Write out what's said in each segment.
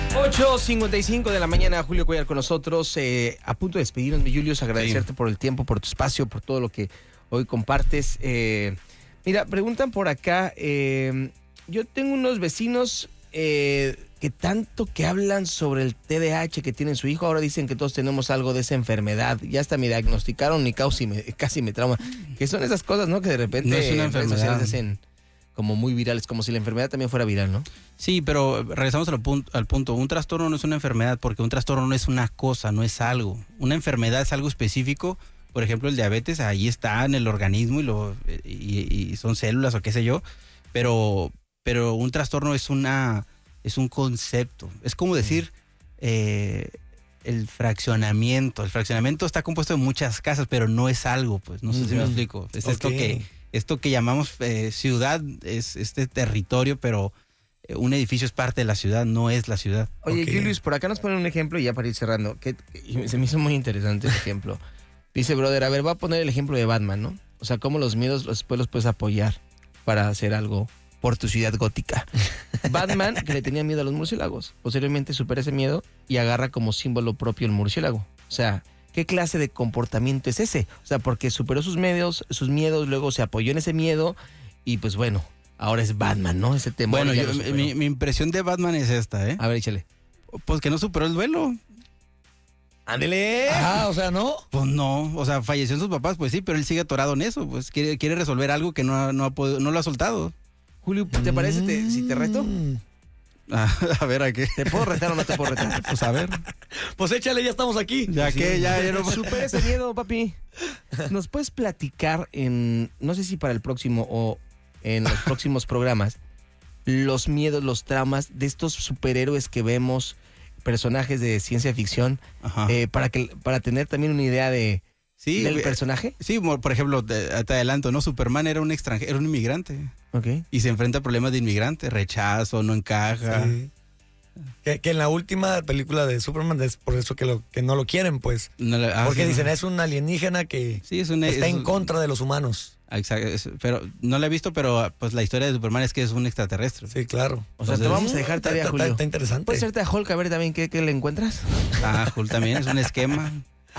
8:55 de la mañana, Julio Cuellar con nosotros. A punto de despedirnos, mi Julius, agradecerte por el tiempo, por tu espacio, por todo lo que hoy compartes. Mira, preguntan por acá, yo tengo unos vecinos que tanto que hablan sobre el TDAH que tiene su hijo, ahora dicen que todos tenemos algo de esa enfermedad, ya hasta me diagnosticaron y casi me trauma. Que son esas cosas, ¿no? Que de repente no es una enfermedad. se hacen como muy virales, como si la enfermedad también fuera viral, ¿no? Sí, pero regresamos al punto. Un trastorno no es una enfermedad porque un trastorno no es una cosa, no es algo. Una enfermedad es algo específico. Por ejemplo, el diabetes, ahí está en el organismo y son células o qué sé yo. Pero un trastorno es un concepto. Es como decir el fraccionamiento. El fraccionamiento está compuesto de muchas casas, pero no es algo, pues. No sé si me explico. Es esto que llamamos ciudad, es este territorio, pero un edificio es parte de la ciudad, no es la ciudad. Oye, Julius, por acá nos ponen un ejemplo y ya para ir cerrando, que se me hizo muy interesante el ejemplo. Dice, brother, a ver, voy a poner el ejemplo de Batman, ¿no? O sea, cómo los miedos después los puedes apoyar para hacer algo por tu ciudad gótica. Batman, que le tenía miedo a los murciélagos, posteriormente supera ese miedo y agarra como símbolo propio el murciélago. O sea, ¿qué clase de comportamiento es ese? O sea, porque superó sus miedos, luego se apoyó en ese miedo y pues bueno, ahora es Batman, ¿no? Ese temor. Bueno, mi impresión de Batman es esta, ¿eh? A ver, échale. Pues que no superó el duelo. ¡Ándele! O sea, ¿no? Pues no, o sea, falleció sus papás, pues sí, pero él sigue atorado en eso, pues quiere resolver algo que no lo ha soltado. Julio, ¿te parece si te reto? A ver, ¿a qué? ¿Te puedo retar o no te puedo retar? Pues a ver. Pues échale, ya estamos aquí. Ya que ya no... Supera ese miedo, papi. ¿Nos puedes platicar no sé si para el próximo o en los próximos programas, los miedos, los traumas de estos superhéroes que vemos, personajes de ciencia ficción, para tener también una idea del personaje? Sí, por ejemplo, te adelanto, ¿no? Superman era un extranjero, era un inmigrante. Okay. Y se enfrenta a problemas de inmigrante, rechazo, no encaja. Sí. Que en la última película de Superman es por eso que no lo quieren, pues. Porque dicen, es un alienígena que está en contra de los humanos. Exacto, pero no la he visto, pero pues la historia de Superman es que es un extraterrestre. Sí, claro. O sea, te vamos a dejar tarea, Julio. Está interesante. ¿Puedes hacerte a Hulk a ver también qué le encuentras? Hulk también es un esquema.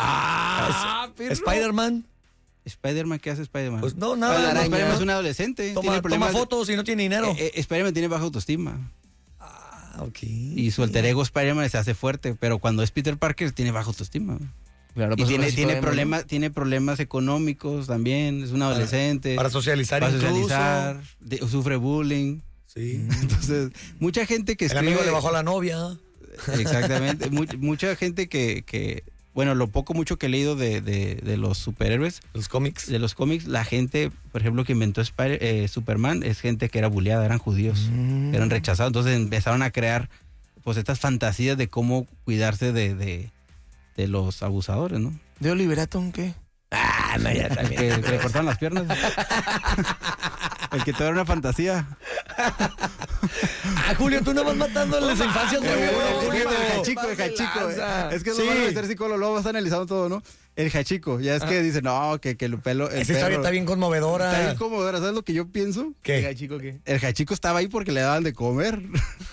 Spider-Man. ¿Spider-Man? ¿Qué hace Spider-Man? Pues no, nada. Spider-Man es un adolescente. Toma fotos y no tiene dinero. Spider-Man tiene baja autoestima. Ok. Y su alter ego Spider-Man se hace fuerte, pero cuando es Peter Parker tiene baja autoestima. Claro, y tiene problemas económicos también, es un adolescente. Para socializar sufre bullying. Sí. Entonces, mucha gente que escribe... El amigo le bajó a la novia. Exactamente. Mucha gente que bueno, lo mucho que he leído de los superhéroes. Los cómics. De los cómics, la gente, por ejemplo, que inventó Superman, es gente que era bulleada, eran judíos, eran rechazados. Entonces empezaron a crear pues estas fantasías de cómo cuidarse de los abusadores, ¿no? ¿De Oliver Atom qué? No, ya también. Que le cortaron las piernas. El que te da una fantasía. Julio, tú no vas matando en las infancias de Julio. El hachico. Es que eso va a meter psicólogo, luego vas analizando todo, ¿no? El hachico, ya es que dice, no, que el pelo... Esa historia está bien conmovedora. Está bien conmovedora, ¿sabes lo que yo pienso? ¿Qué? ¿El hachico qué? El hachico estaba ahí porque le daban de comer.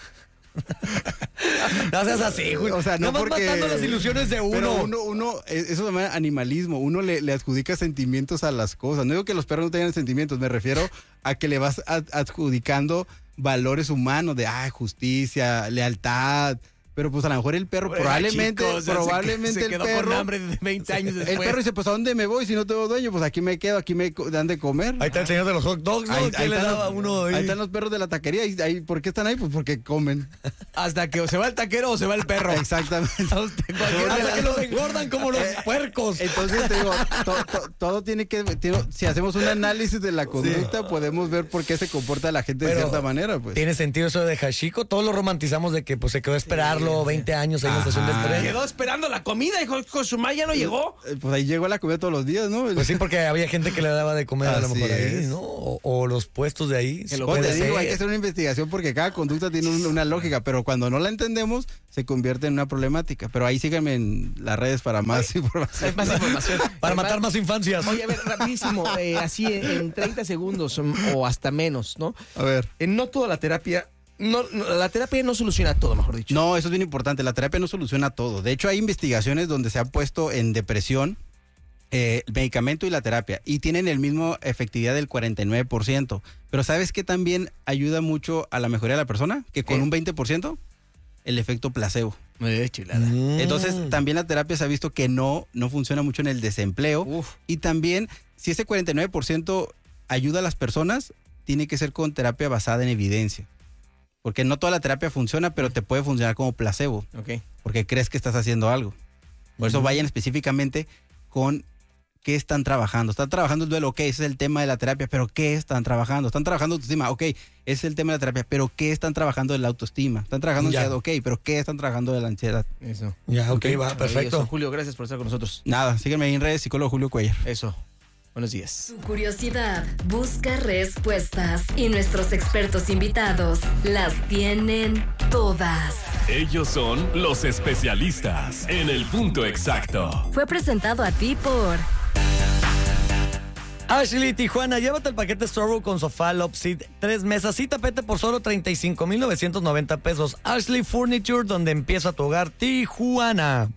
No seas así, Julio. O sea, no porque... matando las ilusiones de uno. Pero uno eso se llama animalismo. Uno le adjudica sentimientos a las cosas. No digo que los perros no tengan sentimientos, me refiero a que le vas adjudicando valores humanos de justicia, lealtad. Pero pues a lo mejor el perro probablemente se quedó el perro con hambre de 20 años después. El perro dice, pues ¿a dónde me voy si no tengo dueño? Pues aquí me quedo, aquí me dan de comer. Ahí está el señor de los hot dogs, ¿no? Ahí le daba uno ahí están los perros de la taquería. ¿Por qué están ahí? Pues porque comen. Hasta que o se va el taquero o se va el perro. Exactamente. Hasta que los engordan como los puercos. Entonces te digo, todo tiene que... si hacemos un análisis de la conducta, podemos ver por qué se comporta la gente de cierta manera. Pues. Tiene sentido eso de Hachiko. Todos lo romantizamos de que pues se quedó a esperarlo 20 años ahí en la estación del tren. Quedó esperando la comida y con su madre ya no llegó. Pues ahí llegó la comida todos los días, ¿no? Pues sí, porque había gente que le daba de comer a lo mejor ahí, ¿no? O los puestos de ahí. Te digo, hay que hacer una investigación porque cada conducta tiene una lógica, pero cuando no la entendemos, se convierte en una problemática. Pero ahí síganme en las redes para más información. Más información. Para matar más infancias. Oye, a ver, rapidísimo, así en 30 segundos o hasta menos, ¿no? A ver. No toda la terapia la terapia no soluciona todo, mejor dicho. No, eso es bien importante. La terapia no soluciona todo. De hecho, hay investigaciones donde se ha puesto en depresión el medicamento y la terapia y tienen el mismo efectividad del 49%. Pero ¿sabes qué también ayuda mucho a la mejoría de la persona? Que con un 20%, el efecto placebo. Chulada. Entonces, también la terapia se ha visto que no funciona mucho en el desempleo. Y también, si ese 49% ayuda a las personas, tiene que ser con terapia basada en evidencia. Porque no toda la terapia funciona, pero te puede funcionar como placebo. Okay. Porque crees que estás haciendo algo. Por eso vayan específicamente con qué están trabajando. Están trabajando el duelo, ok, ese es el tema de la terapia, pero ¿qué están trabajando? Están trabajando autoestima, ok, ese es el tema de la terapia, pero ¿qué están trabajando de la autoestima? Están trabajando ansiedad, ok, pero ¿qué están trabajando de la ansiedad? Eso. Ya, ok, va, perfecto. Julio, gracias por estar con nosotros. Nada, sígueme ahí en redes, psicólogo Julio Cuellar. Eso. Buenos días. Tu curiosidad busca respuestas y nuestros expertos invitados las tienen todas. Ellos son los especialistas en el punto exacto. Fue presentado a ti por Ashley Tijuana, llévate el paquete Starbucks con sofá, love seat, 3 mesas y tapete por solo 35,990 pesos. Ashley Furniture, donde empieza tu hogar, Tijuana.